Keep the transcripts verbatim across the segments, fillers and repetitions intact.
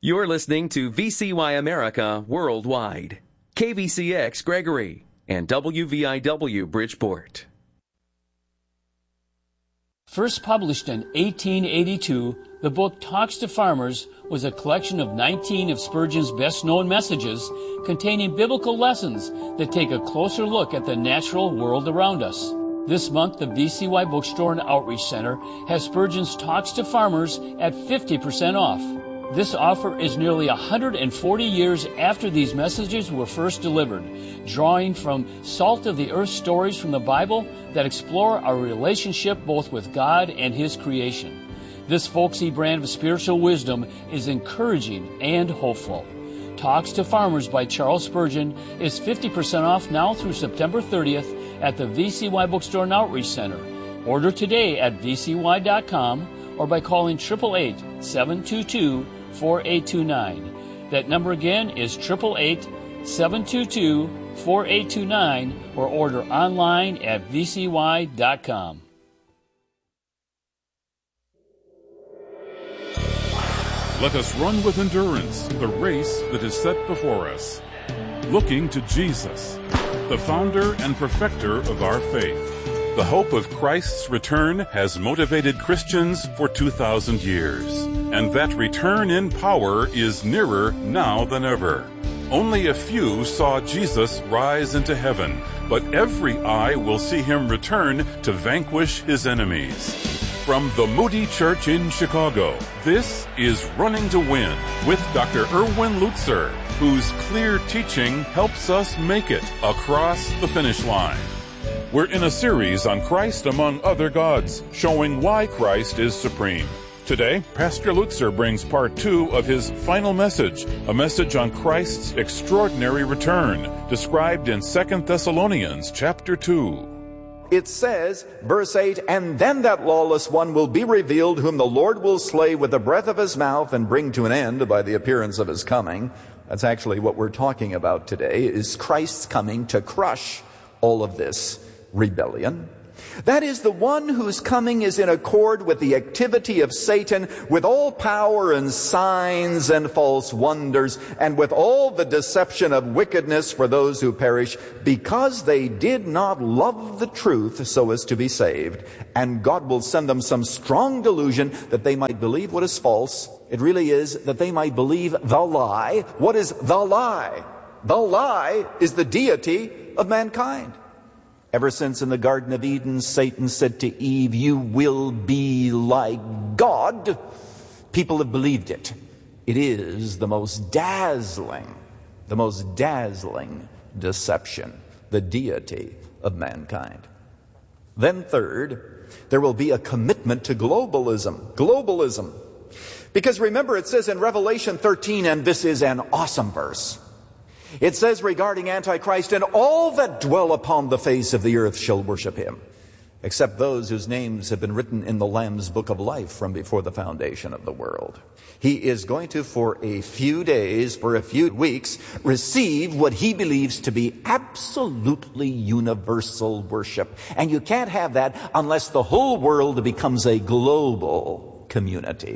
You're listening to V C Y America Worldwide, K V C X Gregory, and W V I W Bridgeport. First published in eighteen eighty-two, the book Talks to Farmers was a collection of nineteen of Spurgeon's best-known messages containing biblical lessons that take a closer look at the natural world around us. This month, the V C Y Bookstore and Outreach Center has Spurgeon's Talks to Farmers at fifty percent off. This offer is nearly one hundred forty years after these messages were first delivered, drawing from salt-of-the-earth stories from the Bible that explore our relationship both with God and His creation. This folksy brand of spiritual wisdom is encouraging and hopeful. Talks to Farmers by Charles Spurgeon is fifty percent off now through September thirtieth at the V C Y Bookstore and Outreach Center. Order today at v c y dot com or by calling eight eight eight, seven two two, four eight two nine. That number again is eight eight eight, seven two two, four eight two nine or order online at v c y dot com. Let us run with endurance the race that is set before us, looking to Jesus, the founder and perfecter of our faith. The hope of Christ's return has motivated Christians for two thousand years, and that return in power is nearer now than ever. Only a few saw Jesus rise into heaven, but every eye will see him return to vanquish his enemies. From the Moody Church in Chicago, this is Running to Win with Doctor Erwin Lutzer, whose clear teaching helps us make it across the finish line. We're in a series on Christ among other gods, showing why Christ is supreme. Today, Pastor Lutzer brings part two of his final message, a message on Christ's extraordinary return, described in Second Thessalonians chapter two. It says, verse eight, "And then that lawless one will be revealed, whom the Lord will slay with the breath of his mouth and bring to an end by the appearance of his coming." That's actually what we're talking about today, is Christ's coming to crush all of this rebellion. That is, the one whose coming is in accord with the activity of Satan, with all power and signs and false wonders, and with all the deception of wickedness for those who perish, because they did not love the truth so as to be saved. And God will send them some strong delusion that they might believe what is false. It really is that they might believe the lie. What is the lie? The lie is the deity of mankind. Ever since in the Garden of Eden, Satan said to Eve, "You will be like God," people have believed it. It is the most dazzling, the most dazzling deception, the deity of mankind. Then third, there will be a commitment to globalism. Globalism. Because remember, it says in Revelation thirteen, and this is an awesome verse, it says regarding Antichrist, "And all that dwell upon the face of the earth shall worship him, except those whose names have been written in the Lamb's book of life from before the foundation of the world." He is going to, for a few days, for a few weeks, receive what he believes to be absolutely universal worship. And you can't have that unless the whole world becomes a global community.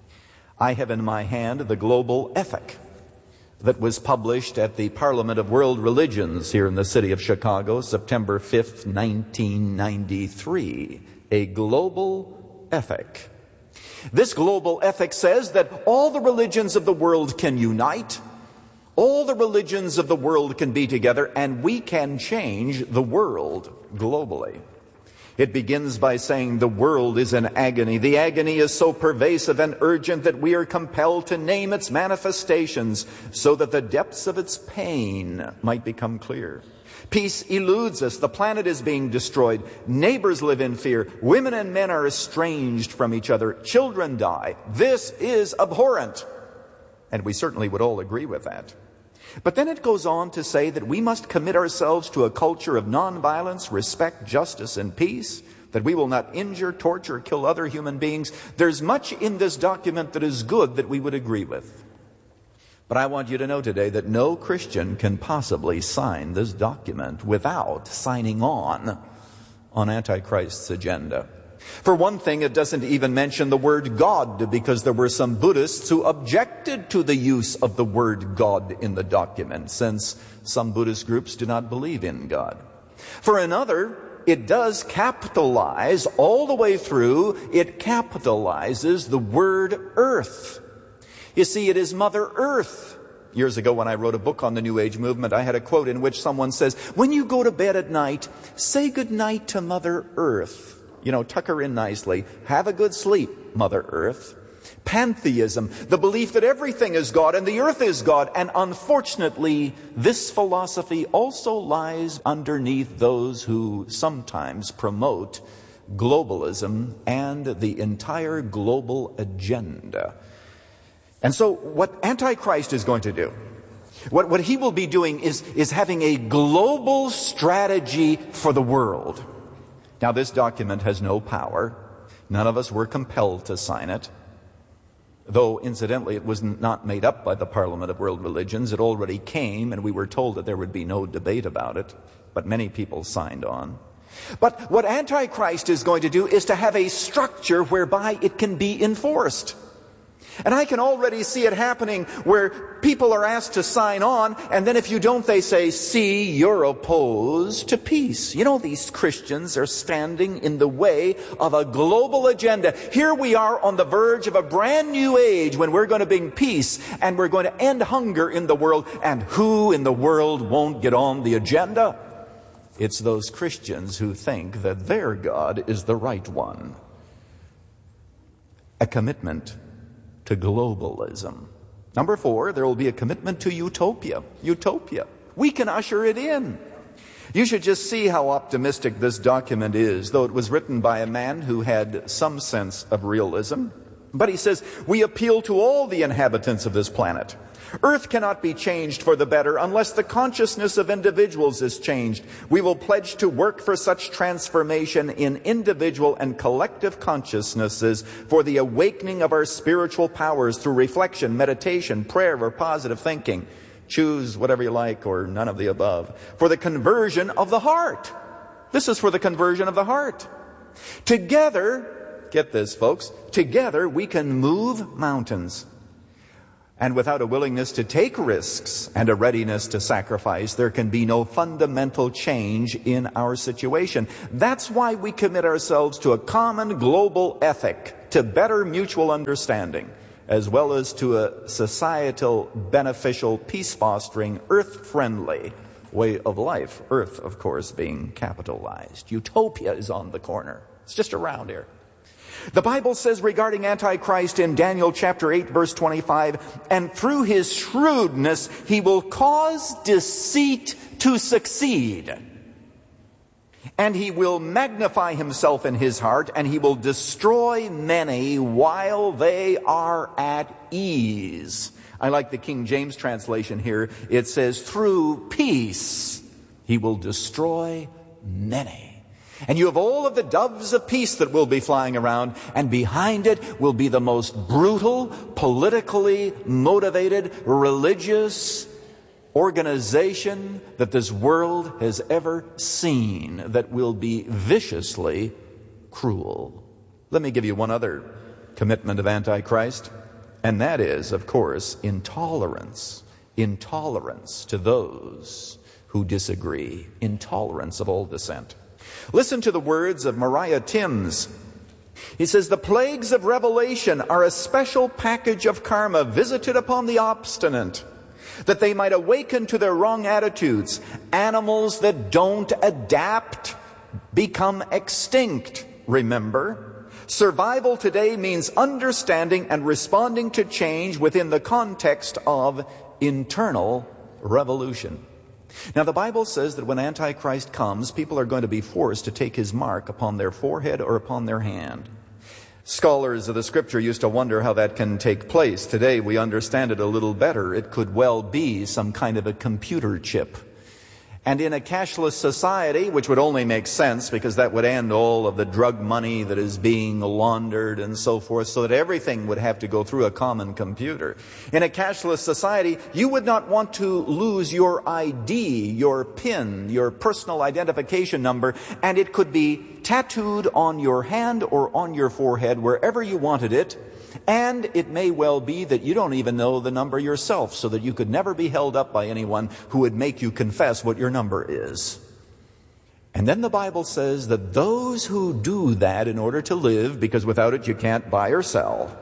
I have in my hand the global ethic that was published at the Parliament of World Religions here in the city of Chicago, September fifth, nineteen ninety-three. A global ethic. This global ethic says that all the religions of the world can unite, all the religions of the world can be together, and we can change the world globally. It begins by saying the world is in agony. The agony is so pervasive and urgent that we are compelled to name its manifestations so that the depths of its pain might become clear. Peace eludes us. The planet is being destroyed. Neighbors live in fear. Women and men are estranged from each other. Children die. This is abhorrent. And we certainly would all agree with that. But then it goes on to say that we must commit ourselves to a culture of nonviolence, respect, justice, and peace, that we will not injure, torture, kill other human beings. There's much in this document that is good that we would agree with. But I want you to know today that no Christian can possibly sign this document without signing on on Antichrist's agenda. For one thing, it doesn't even mention the word God, because there were some Buddhists who objected to the use of the word God in the document, since some Buddhist groups do not believe in God. For another, it does capitalize all the way through. It capitalizes the word earth. You see, it is Mother Earth. Years ago, when I wrote a book on the New Age movement, I had a quote in which someone says, when you go to bed at night, say good night to Mother Earth. You know, tuck her in nicely. Have a good sleep, Mother Earth. Pantheism, the belief that everything is God and the earth is God. And unfortunately, this philosophy also lies underneath those who sometimes promote globalism and the entire global agenda. And so what Antichrist is going to do, what, what he will be doing is, is having a global strategy for the world. Now, this document has no power. None of us were compelled to sign it. Though, incidentally, it was not made up by the Parliament of World Religions. It already came, and we were told that there would be no debate about it. But many people signed on. But what Antichrist is going to do is to have a structure whereby it can be enforced. And I can already see it happening where people are asked to sign on, and then if you don't, they say, see, you're opposed to peace. You know, these Christians are standing in the way of a global agenda. Here we are on the verge of a brand new age when we're going to bring peace and we're going to end hunger in the world. And who in the world won't get on the agenda? It's those Christians who think that their God is the right one. A commitment to globalism. Number four, there will be a commitment to utopia. Utopia. We can usher it in. You should just see how optimistic this document is, though it was written by a man who had some sense of realism. But he says, we appeal to all the inhabitants of this planet. Earth cannot be changed for the better unless the consciousness of individuals is changed. We will pledge to work for such transformation in individual and collective consciousnesses for the awakening of our spiritual powers through reflection, meditation, prayer, or positive thinking. Choose whatever you like or none of the above. For the conversion of the heart. This is for the conversion of the heart. Together, get this folks, together we can move mountains. And without a willingness to take risks and a readiness to sacrifice, there can be no fundamental change in our situation. That's why we commit ourselves to a common global ethic, to better mutual understanding, as well as to a societal, beneficial, peace-fostering, earth-friendly way of life. Earth, of course, being capitalized. Utopia is on the corner. It's just around here. The Bible says regarding Antichrist in Daniel chapter eight, verse twenty-five, and through his shrewdness he will cause deceit to succeed. And he will magnify himself in his heart, and he will destroy many while they are at ease. I like the King James translation here. It says, through peace he will destroy many. And you have all of the doves of peace that will be flying around, and behind it will be the most brutal, politically motivated, religious organization that this world has ever seen, that will be viciously cruel. Let me give you one other commitment of Antichrist, and that is, of course, intolerance. Intolerance to those who disagree. Intolerance of all dissent. Listen to the words of Mariah Timms. He says, the plagues of Revelation are a special package of karma visited upon the obstinate, that they might awaken to their wrong attitudes. Animals that don't adapt become extinct, remember. Survival today means understanding and responding to change within the context of internal revolution. Now, the Bible says that when Antichrist comes, people are going to be forced to take his mark upon their forehead or upon their hand. Scholars of the Scripture used to wonder how that can take place. Today, we understand it a little better. It could well be some kind of a computer chip. And in a cashless society, which would only make sense because that would end all of the drug money that is being laundered and so forth, so that everything would have to go through a common computer. In a cashless society, you would not want to lose your I D, your PIN, your personal identification number, and it could be tattooed on your hand or on your forehead, wherever you wanted it, and it may well be that you don't even know the number yourself, so that you could never be held up by anyone who would make you confess what your number is. And then the Bible says that those who do that in order to live, because without it you can't buy or sell,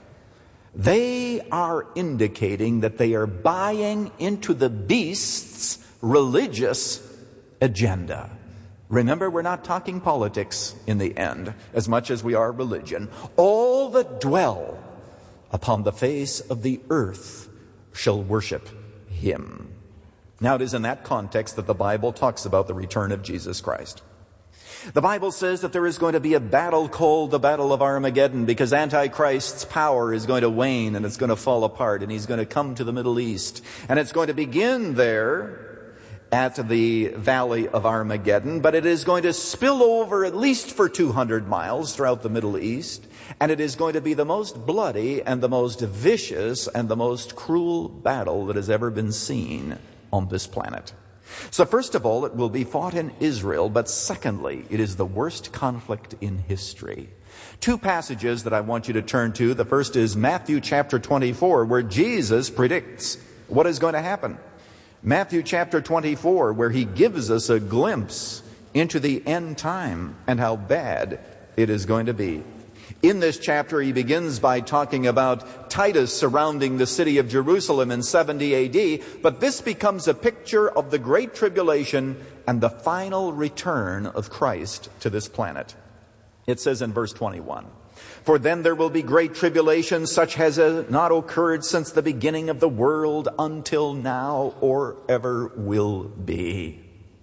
they are indicating that they are buying into the beast's religious agenda. Remember, we're not talking politics in the end, as much as we are religion. All that dwell upon the face of the earth shall worship him. Now, it is in that context that the Bible talks about the return of Jesus Christ. The Bible says that there is going to be a battle called the Battle of Armageddon, because Antichrist's power is going to wane and it's going to fall apart, and he's going to come to the Middle East. And it's going to begin there at the Valley of Armageddon, but it is going to spill over at least for two hundred miles throughout the Middle East, and it is going to be the most bloody and the most vicious and the most cruel battle that has ever been seen on this planet. So first of all, it will be fought in Israel, but secondly, it is the worst conflict in history. Two passages that I want you to turn to. The first is Matthew chapter twenty-four, where Jesus predicts what is going to happen. Matthew chapter twenty-four, where he gives us a glimpse into the end time and how bad it is going to be. In this chapter, he begins by talking about Titus surrounding the city of Jerusalem in seventy A D, but this becomes a picture of the Great Tribulation and the final return of Christ to this planet. It says in verse twenty-one, "For then there will be great tribulation, such as has not occurred since the beginning of the world until now, or ever will be.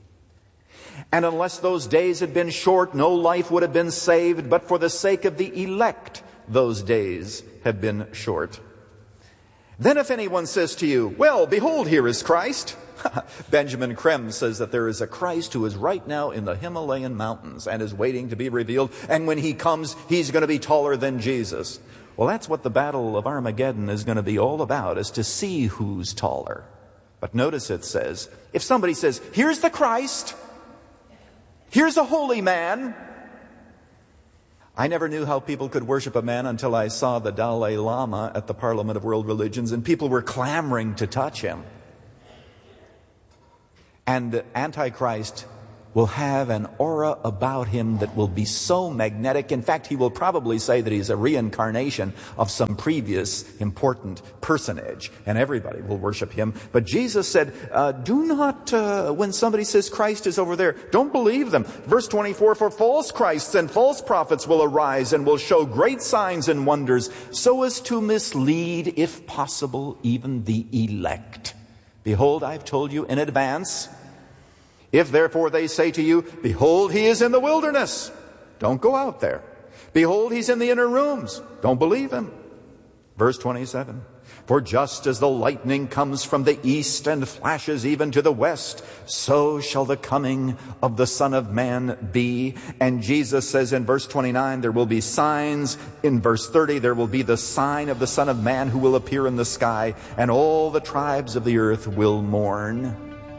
And unless those days had been short, no life would have been saved, but for the sake of the elect, those days have been short. Then if anyone says to you, 'Well, behold, here is Christ,'" Benjamin Krem says that there is a Christ who is right now in the Himalayan mountains and is waiting to be revealed, and when he comes, he's going to be taller than Jesus. Well, that's what the Battle of Armageddon is going to be all about, is to see who's taller. But notice it says, if somebody says, "Here's the Christ, here's a holy man." I never knew how people could worship a man until I saw the Dalai Lama at the Parliament of World Religions, and people were clamoring to touch him. And Antichrist will have an aura about him that will be so magnetic. In fact, he will probably say that he's a reincarnation of some previous important personage, and everybody will worship him. But Jesus said, uh, do not, uh, when somebody says Christ is over there, don't believe them. Verse twenty-four, "For false Christs and false prophets will arise and will show great signs and wonders, so as to mislead, if possible, even the elect. Behold, I've told you in advance. If therefore they say to you, 'Behold, he is in the wilderness,' don't go out there. 'Behold, he's in the inner rooms,' don't believe him." Verse twenty-seven, "For just as the lightning comes from the east and flashes even to the west, so shall the coming of the Son of Man be." And Jesus says in verse twenty-nine, there will be signs. In verse thirty, there will be the sign of the Son of Man who will appear in the sky, and all the tribes of the earth will mourn.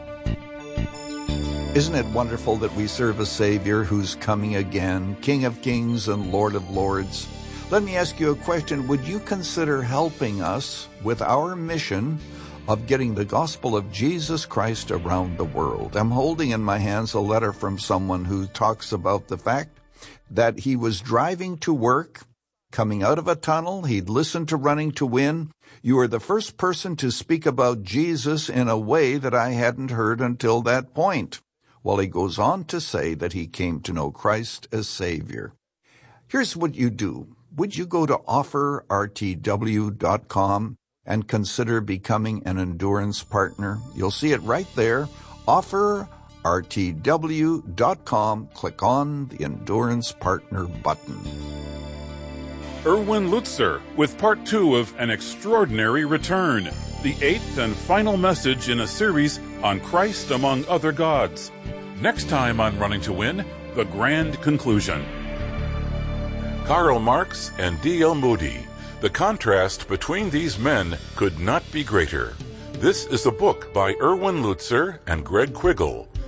Isn't it wonderful that we serve a Savior who's coming again, King of Kings and Lord of Lords? Let me ask you a question. Would you consider helping us with our mission of getting the gospel of Jesus Christ around the world? I'm holding in my hands a letter from someone who talks about the fact that he was driving to work, coming out of a tunnel. He'd listened to Running to Win. You are the first person to speak about Jesus in a way that I hadn't heard until that point. Well, he goes on to say that he came to know Christ as Savior. Here's what you do. Would you go to offer r t w dot com and consider becoming an endurance partner? You'll see it right there. offer r t w dot com. Click on the Endurance Partner button. Erwin Lutzer with part two of An Extraordinary Return, the eighth and final message in a series on Christ among other gods. Next time on Running to Win, the grand conclusion. Karl Marx and D L Moody. The contrast between these men could not be greater. This is a book by Erwin Lutzer and Greg Quiggle.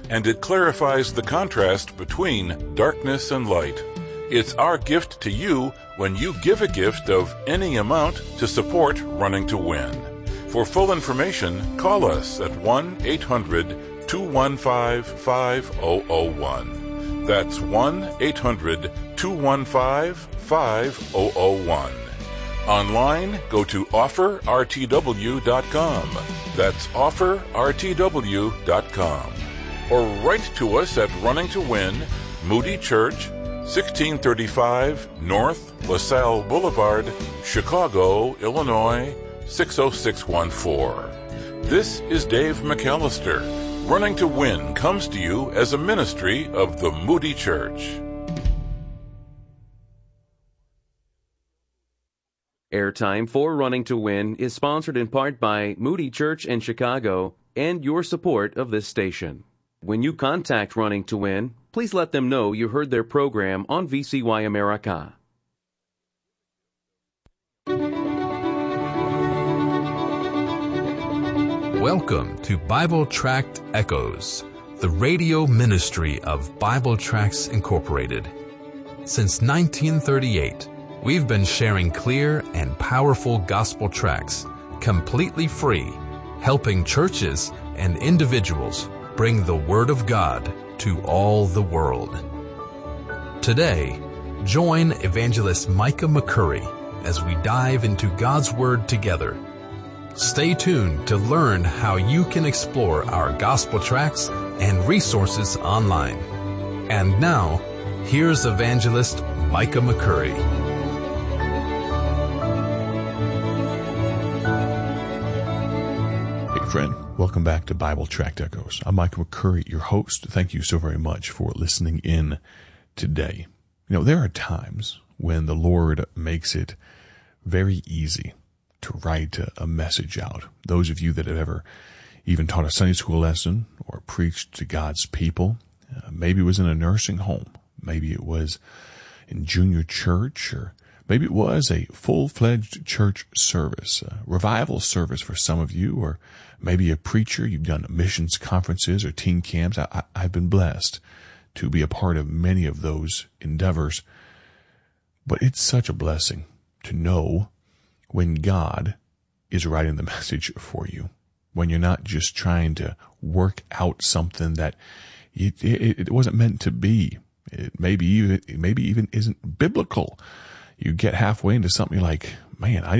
and it clarifies the contrast between darkness and light. It's our gift to you when you give a gift of any amount to support Running to Win. For full information, call us at one eight hundred two one five five zero zero one. That's one eight hundred two one five five zero zero one. Online, go to offer r t w dot com. That's offer r t w dot com. Or write to us at Running to Win, Moody Church, sixteen thirty-five North LaSalle Boulevard, Chicago, Illinois, six oh six one four. This is Dave McAllister. Running to Win comes to you as a ministry of the Moody Church. Airtime for Running to Win is sponsored in part by Moody Church in Chicago and your support of this station. When you contact Running to Win, please let them know you heard their program on V C Y America. Welcome to Bible Tract Echoes, the radio ministry of Bible Tracts Incorporated. Since nineteen thirty-eight, we've been sharing clear and powerful gospel tracts, completely free, helping churches and individuals bring the Word of God to all the world. Today, join Evangelist Micah McCurry as we dive into God's Word together. Stay tuned to learn how you can explore our gospel tracts and resources online. And now, here's Evangelist Micah McCurry. Hey friend, welcome back to Bible Tract Echoes. I'm Michael McCurry, your host. Thank you so very much for listening in today. You know, there are times when the Lord makes it very easy to write a, a message out. Those of you that have ever even taught a Sunday school lesson or preached to God's people, uh, maybe it was in a nursing home, maybe it was in junior church, or maybe it was a full-fledged church service, a revival service for some of you, or maybe a preacher. You've done missions conferences or teen camps. I, I, I've been blessed to be a part of many of those endeavors. But it's such a blessing to know when God is writing the message for you, when you're not just trying to work out something that it, it, it wasn't meant to be. It maybe even, it maybe even isn't biblical. You get halfway into something like, man, I